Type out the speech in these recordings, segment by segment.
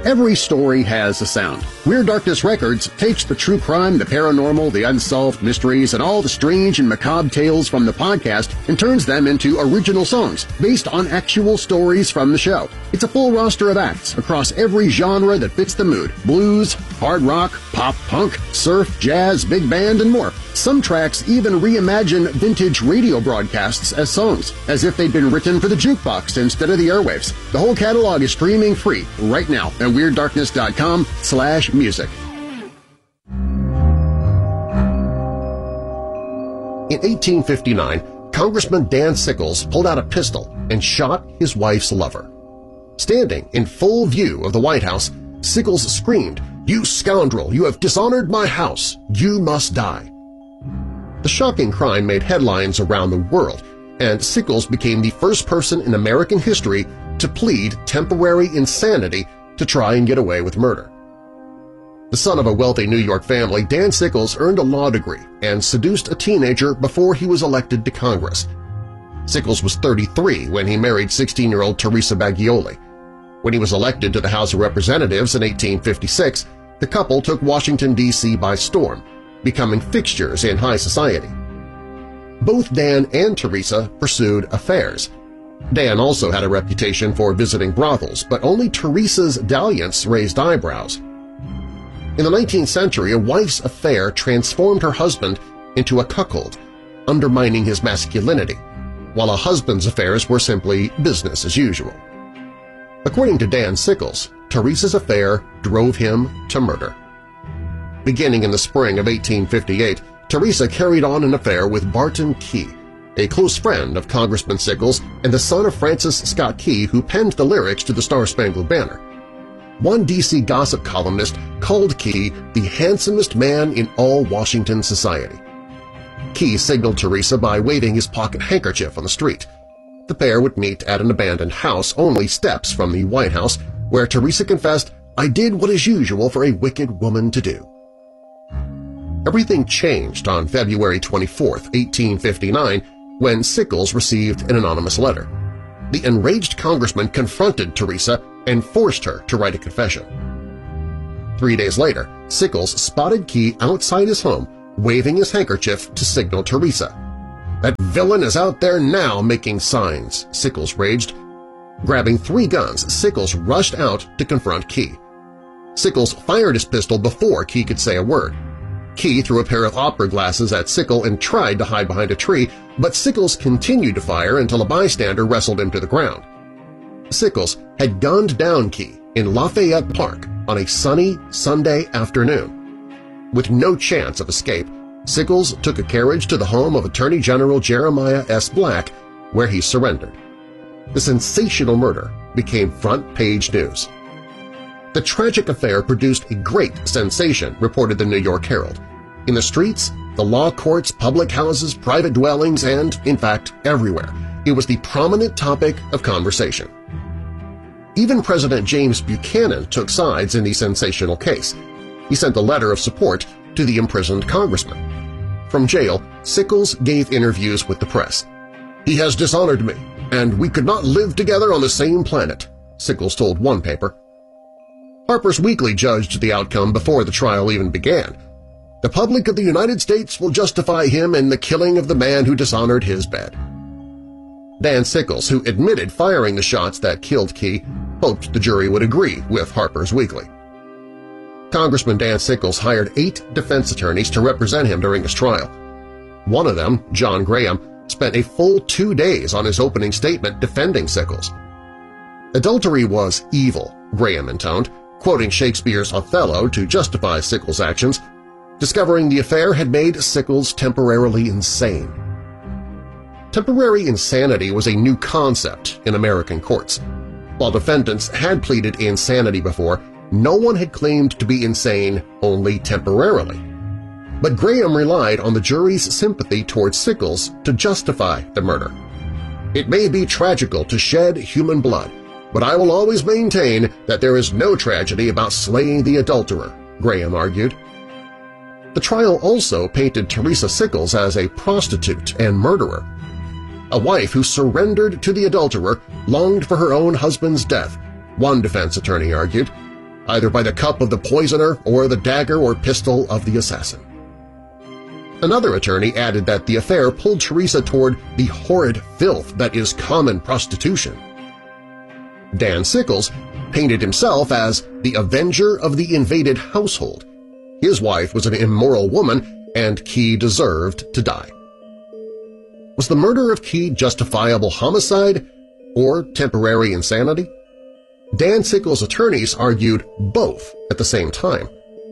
Every story has a sound. Weird Darkness Records takes the true crime, the paranormal, the unsolved mysteries, and all the strange and macabre tales from the podcast and turns them into original songs based on actual stories from the show. It's a full roster of acts across every genre that fits the mood: blues, hard rock, pop, punk, surf, jazz, big band, and more. Some tracks even reimagine vintage radio broadcasts as songs, as if they'd been written for the jukebox instead of the airwaves. The whole catalog is streaming free right now at WeirdDarkness.com/music. In 1859, Congressman Dan Sickles pulled out a pistol and shot his wife's lover. Standing in full view of the White House, Sickles screamed, "You scoundrel! You have dishonored my house! You must die!" The shocking crime made headlines around the world, and Sickles became the first person in American history to plead temporary insanity to try and get away with murder. The son of a wealthy New York family, Dan Sickles earned a law degree and seduced a teenager before he was elected to Congress. Sickles was 33 when he married 16-year-old Teresa Baggioli. When he was elected to the House of Representatives in 1856, the couple took Washington, D.C. by storm, becoming fixtures in high society. Both Dan and Teresa pursued affairs. Dan also had a reputation for visiting brothels, but only Teresa's dalliance raised eyebrows. In the 19th century, a wife's affair transformed her husband into a cuckold, undermining his masculinity, while a husband's affairs were simply business as usual. According to Dan Sickles, Teresa's affair drove him to murder. Beginning in the spring of 1858, Teresa carried on an affair with Barton Key, a close friend of Congressman Sickles and the son of Francis Scott Key, who penned the lyrics to the Star-Spangled Banner. One D.C. gossip columnist called Key the handsomest man in all Washington society. Key signaled Teresa by waving his pocket handkerchief on the street. The pair would meet at an abandoned house only steps from the White House, where Teresa confessed, "I did what is usual for a wicked woman to do." Everything changed on February 24, 1859, when Sickles received an anonymous letter. The enraged congressman confronted Teresa and forced her to write a confession. 3 days later, Sickles spotted Key outside his home, waving his handkerchief to signal Teresa. "That villain is out there now making signs," Sickles raged. Grabbing 3 guns, Sickles rushed out to confront Key. Sickles fired his pistol before Key could say a word. Key threw a pair of opera glasses at Sickles and tried to hide behind a tree, but Sickles continued to fire until a bystander wrestled him to the ground. Sickles had gunned down Key in Lafayette Park on a sunny Sunday afternoon. With no chance of escape, Sickles took a carriage to the home of Attorney General Jeremiah S. Black, where he surrendered. The sensational murder became front-page news. The tragic affair produced a great sensation, reported the New York Herald. In the streets, the law courts, public houses, private dwellings, and, in fact, everywhere, it was the prominent topic of conversation. Even President James Buchanan took sides in the sensational case. He sent a letter of support to the imprisoned congressman. From jail, Sickles gave interviews with the press. "He has dishonored me, and we could not live together on the same planet," Sickles told one paper. Harper's Weekly judged the outcome before the trial even began. "The public of the United States will justify him in the killing of the man who dishonored his bed." Dan Sickles, who admitted firing the shots that killed Key, hoped the jury would agree with Harper's Weekly. Congressman Dan Sickles hired 8 defense attorneys to represent him during his trial. One of them, John Graham, spent a full 2 days on his opening statement defending Sickles. "Adultery was evil," Graham intoned, quoting Shakespeare's Othello to justify Sickles' actions. Discovering the affair had made Sickles temporarily insane. Temporary insanity was a new concept in American courts. While defendants had pleaded insanity before, no one had claimed to be insane only temporarily. But Graham relied on the jury's sympathy towards Sickles to justify the murder. "It may be tragical to shed human blood, but I will always maintain that there is no tragedy about slaying the adulterer," Graham argued. The trial also painted Teresa Sickles as a prostitute and murderer. A wife who surrendered to the adulterer longed for her own husband's death, one defense attorney argued. either by the cup of the poisoner or the dagger or pistol of the assassin. Another attorney added that the affair pulled Teresa toward the horrid filth that is common prostitution. Dan Sickles painted himself as the avenger of the invaded household. His wife was an immoral woman, and Key deserved to die. Was the murder of Key justifiable homicide or temporary insanity? Dan Sickles' attorneys argued both at the same time.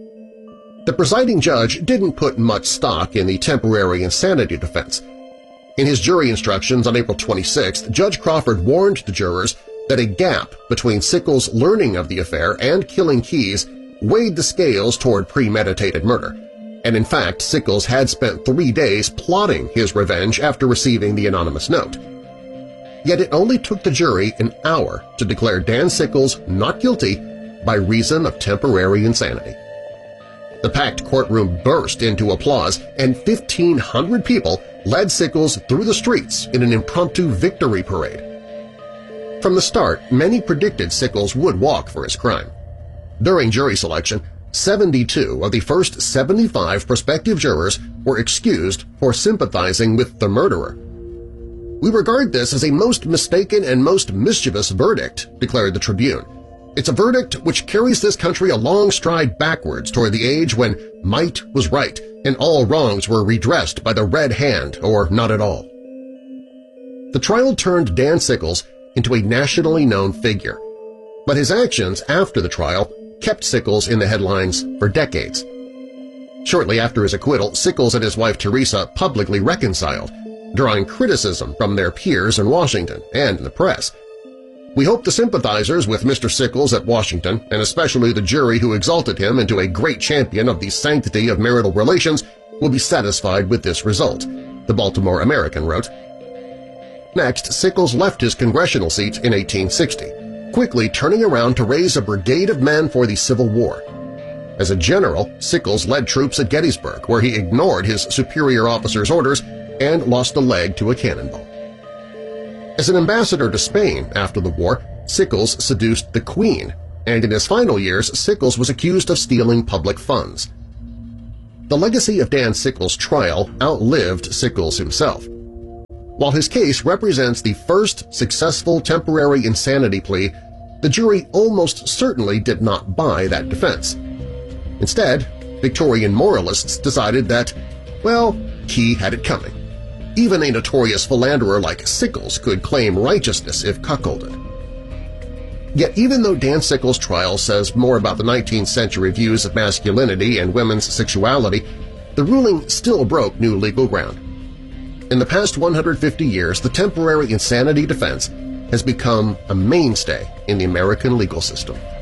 The presiding judge didn't put much stock in the temporary insanity defense. In his jury instructions on April 26th, Judge Crawford warned the jurors that a gap between Sickles' learning of the affair and killing Keyes weighed the scales toward premeditated murder, and in fact Sickles had spent 3 days plotting his revenge after receiving the anonymous note. Yet it only took the jury an hour to declare Dan Sickles not guilty by reason of temporary insanity. The packed courtroom burst into applause, and 1,500 people led Sickles through the streets in an impromptu victory parade. From the start, many predicted Sickles would walk for his crime. During jury selection, 72 of the first 75 prospective jurors were excused for sympathizing with the murderer. "We regard this as a most mistaken and most mischievous verdict," declared the Tribune. "It's a verdict which carries this country a long stride backwards toward the age when might was right and all wrongs were redressed by the red hand or not at all." The trial turned Dan Sickles into a nationally known figure, but his actions after the trial kept Sickles in the headlines for decades. Shortly after his acquittal, Sickles and his wife Teresa publicly reconciled, drawing criticism from their peers in Washington and in the press. "We hope the sympathizers with Mr. Sickles at Washington, and especially the jury who exalted him into a great champion of the sanctity of marital relations, will be satisfied with this result," the Baltimore American wrote. Next, Sickles left his congressional seat in 1860, quickly turning around to raise a brigade of men for the Civil War. As a general, Sickles led troops at Gettysburg, where he ignored his superior officers' orders and lost a leg to a cannonball. As an ambassador to Spain after the war, Sickles seduced the Queen, and in his final years Sickles was accused of stealing public funds. The legacy of Dan Sickles' trial outlived Sickles himself. While his case represents the first successful temporary insanity plea, the jury almost certainly did not buy that defense. Instead, Victorian moralists decided that, well, he had it coming. Even a notorious philanderer like Sickles could claim righteousness if cuckolded. Yet even though Dan Sickles' trial says more about the 19th century views of masculinity and women's sexuality, the ruling still broke new legal ground. In the past 150 years, the temporary insanity defense has become a mainstay in the American legal system.